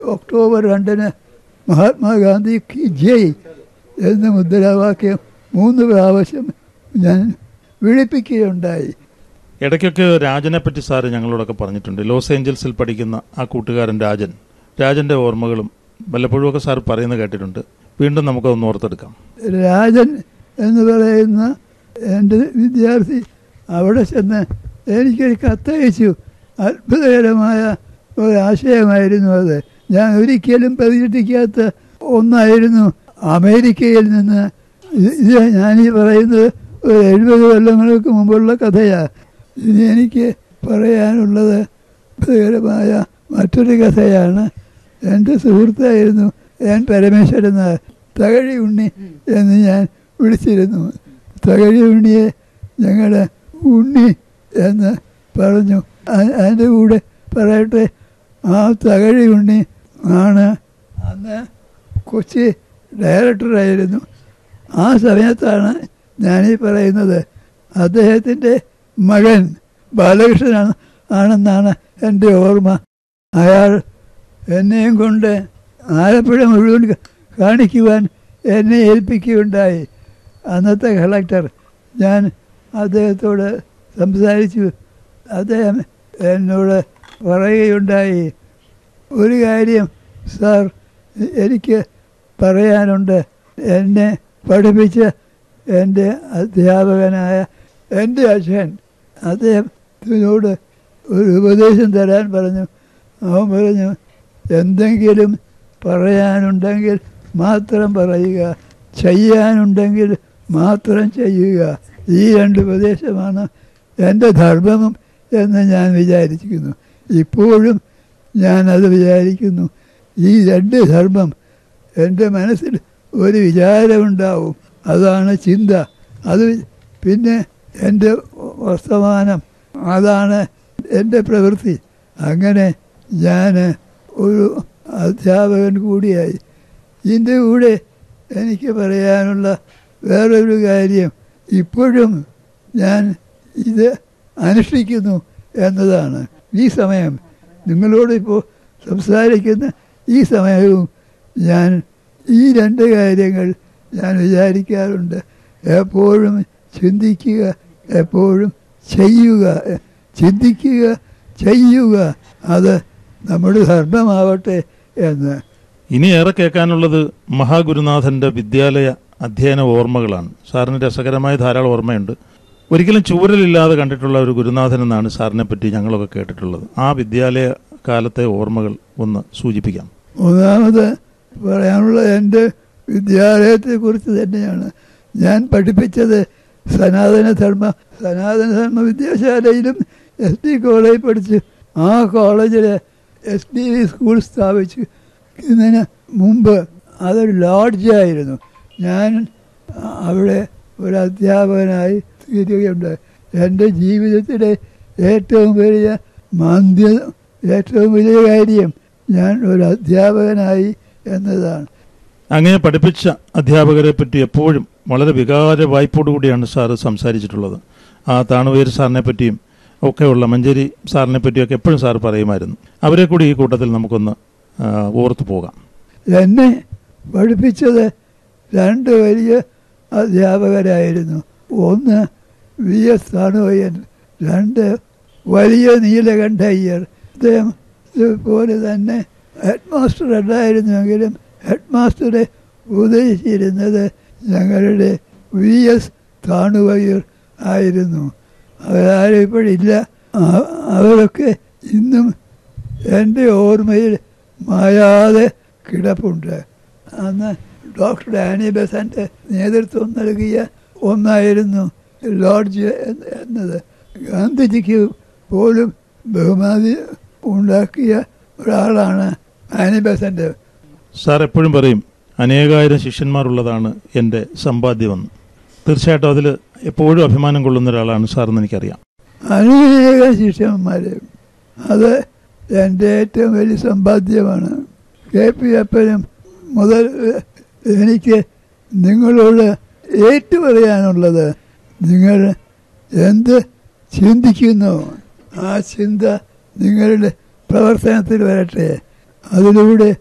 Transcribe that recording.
October 2 Mahatma Gandhi കി ജയ് എന്ന മുദ്രാവാക്യം 3 പ്രാവശ്യം ഞാൻ വിളിപ്പിക്കുകയുണ്ടായി. ഇടയ്ക്കൊക്കെ രാജനെ പറ്റി സാറ് ഞങ്ങളോടൊക്കെ പറഞ്ഞിട്ടുണ്ട്. ലോസ് ഏഞ്ചൽസിൽ പഠിക്കുന്ന ആ കൂട്ടുകാരൻ രാജന്റെ ഓർമ്മകളും വല്ലപ്പോഴും ഒക്കെ സാർ പറയുന്നത് കേട്ടിട്ടുണ്ട്. വീണ്ടും നമുക്കതൊന്ന് ഓർത്തെടുക്കാം. രാജൻ എന്ന് പറയുന്ന എൻ്റെ വിദ്യാർത്ഥി അവിടെ ചെന്ന് എനിക്കൊരു കത്തയച്ചു. അത്ഭുതകരമായ ഒരാശയമായിരുന്നു അത്. ഞാൻ ഒരിക്കലും പ്രതീക്ഷിക്കാത്ത ഒന്നായിരുന്നു. അമേരിക്കയിൽ നിന്ന്, ഇത് ഞാനീ പറയുന്നത് ഒരു 70 കൊല്ലങ്ങൾക്ക് മുമ്പുള്ള കഥയാണ്. ഇനി എനിക്ക് പറയാനുള്ളത് അത്ഭുതകരമായ മറ്റൊരു കഥയാണ്. എൻ്റെ സുഹൃത്തായിരുന്നു ഞാൻ പരമേശ്വരൻ നായർ. തകഴി ഉണ്ണി എന്ന് ഞാൻ വിളിച്ചിരുന്നു. തകഴി ഉണ്ണിയെ ഞങ്ങൾ ഉണ്ണി എന്ന് പറഞ്ഞു. അതിൻ്റെ കൂടെ പറയട്ടെ, ആ തകഴി ഉണ്ണി ആണ് അന്ന് കൊച്ചി ഡയറക്ടറായിരുന്നു. ആ സമയത്താണ് ഞാനീ പറയുന്നത്. അദ്ദേഹത്തിൻ്റെ മകൻ ബാലകൃഷ്ണൻ ആണെന്നാണ് എൻ്റെ ഓർമ്മ. അയാൾ എന്നെയും കൊണ്ട് ആലപ്പുഴ മുഴുവൻ കാണിക്കുവാൻ എന്നെ ഏൽപ്പിക്കുകയുണ്ടായി. അന്നത്തെ കളക്ടർ. ഞാൻ അദ്ദേഹത്തോട് സംസാരിച്ചു. അദ്ദേഹം എന്നോട് പറയുകയുണ്ടായി, ഒരു കാര്യം സാർ എനിക്ക് പറയാനുണ്ട്. എന്നെ പഠിപ്പിച്ച എൻ്റെ അധ്യാപകനായ എൻ്റെ അച്ഛൻ, അദ്ദേഹത്തിനോട് ഒരു ഉപദേശം തരാൻ പറഞ്ഞു. അവൻ പറഞ്ഞു, എന്തെങ്കിലും പറയാനുണ്ടെങ്കിൽ മാത്രം പറയുക, ചെയ്യാനുണ്ടെങ്കിൽ മാത്രം ചെയ്യുക. ഈ 2 ഉപദേശമാണ് എൻ്റെ ധർമ്മം എന്ന് ഞാൻ വിചാരിക്കുന്നു. ഇപ്പോഴും ഞാനത് വിചാരിക്കുന്നു. ഈ 2 ധർമ്മം എൻ്റെ മനസ്സിൽ ഒരു വിചാരമുണ്ടാവും. അതാണ് ചിന്ത. അത് പിന്നെ എൻ്റെ വർത്തമാനം, അതാണ് എൻ്റെ പ്രവൃത്തി. അങ്ങനെ ഞാൻ ഒരു അധ്യാപകൻ കൂടിയായി. ഇതിൻ്റെ കൂടെ എനിക്ക് പറയാനുള്ള വേറൊരു കാര്യം, ഇപ്പോഴും ഞാൻ ഇത് അനുഷ്ഠിക്കുന്നു എന്നതാണ്. ഈ സമയം നിങ്ങളോടിപ്പോൾ സംസാരിക്കുന്ന ഈ സമയവും ഞാൻ ഈ 2 കാര്യങ്ങൾ ഞാൻ വിചാരിക്കാറുണ്ട്. എപ്പോഴും ചിന്തിക്കുക, എപ്പോഴും ചെയ്യുക. ചിന്തിക്കുക, ചെയ്യുക, അത് നമ്മുടെ ധർമ്മമാവട്ടെ എന്ന്. ഇനി ഏറെ കേൾക്കാനുള്ളത് മഹാഗുരുനാഥന്റെ വിദ്യാലയ അധ്യയന ഓർമ്മകളാണ്. സാറിന് രസകരമായ ധാരാളം ഓർമ്മയുണ്ട്. ഒരിക്കലും ചൂരലില്ലാതെ കണ്ടിട്ടുള്ള ഒരു ഗുരുനാഥൻ എന്നാണ് സാറിനെ പറ്റി ഞങ്ങളൊക്കെ കേട്ടിട്ടുള്ളത്. ആ വിദ്യാലയ കാലത്തെ ഓർമ്മകൾ ഒന്ന് സൂചിപ്പിക്കാം. ഒന്നാമത് പറയാനുള്ള എൻ്റെ വിദ്യാലയത്തെക്കുറിച്ച് തന്നെയാണ്. ഞാൻ പഠിപ്പിച്ചത് സനാതനധർമ്മ വിദ്യാശാലയിലും SD കോളേജിൽ പഠിച്ചു. ആ കോളേജിൽ SDV സ്കൂൾ സ്ഥാപിച്ചു. ഇതിന് മുമ്പ് അതൊരു ലോഡ്ജായിരുന്നു. ഞാൻ അവിടെ ഒരു അധ്യാപകനായി തീരുകയുണ്ടായി. എൻ്റെ ജീവിതത്തിലെ ഏറ്റവും വലിയ കാര്യം ഞാൻ ഒരു അധ്യാപകനായി എന്നതാണ്. അങ്ങനെ പഠിപ്പിച്ച അധ്യാപകരെ പറ്റി എപ്പോഴും വളരെ വികാര വായ്പോടുകൂടിയാണ് സാറ് സംസാരിച്ചിട്ടുള്ളത്. ആ താണുവേര് സാറിനെ പറ്റിയും ഒക്കെയുള്ള മഞ്ചേരി സാറിനെ പറ്റിയൊക്കെ എപ്പോഴും സാർ പറയുമായിരുന്നു. അവരെ കൂടി ഈ കൂട്ടത്തിൽ നമുക്കൊന്ന് ഓർത്തു പോകാം. എന്നെ പഠിപ്പിച്ചത് 2 വലിയ അധ്യാപകരായിരുന്നു. ഒന്ന് VS താണുവയ്യൻ, 2 വലിയ നീലകണ്ഠയ്യർ. അദ്ദേഹം പോലെ തന്നെ ഹെഡ് മാസ്റ്റർ അല്ലായിരുന്നുവെങ്കിലും ഹെഡ് മാസ്റ്ററെ ഉപദേശിച്ചിരുന്നത് ഞങ്ങളുടെ VS താണുവയ്യർ ആയിരുന്നു. അവരാരും ഇപ്പോഴില്ല. അവരൊക്കെ ഇന്നും എൻ്റെ ഓർമ്മയിൽ മായാതെ കിടപ്പുണ്ട്. അന്ന് ഡോക്ടർ ആനി ബെസന്റ് നേതൃത്വം നൽകിയ ഒന്നായിരുന്നു ലോഡ്ജ് എന്നത്. ഗാന്ധിജിക്ക് പോലും ബഹുമാനി ഉണ്ടാക്കിയ ഒരാളാണ് ആനി ബെസന്റ്. സാർ എപ്പോഴും പറയും, അനേകായിരം ശിഷ്യന്മാരുള്ളതാണ് എൻ്റെ സമ്പാദ്യമെന്ന്. തീർച്ചയായിട്ടും അതിൽ എപ്പോഴും അഭിമാനം കൊള്ളുന്ന ഒരാളാണ് സാറെന്ന് എനിക്കറിയാം. അനേകം ശിഷ്യന്മാർ, അത് എൻ്റെ ഏറ്റവും വലിയ സമ്പാദ്യമാണ്. KP അപ്പനും മുതൽ എനിക്ക് നിങ്ങളോട് ഏറ്റുപറയാനുള്ളത്, നിങ്ങൾ എന്ത് ചിന്തിക്കുന്നു ആ ചിന്ത നിങ്ങളുടെ പ്രവർത്തനത്തിൽ വരട്ടെ. അതിലൂടെ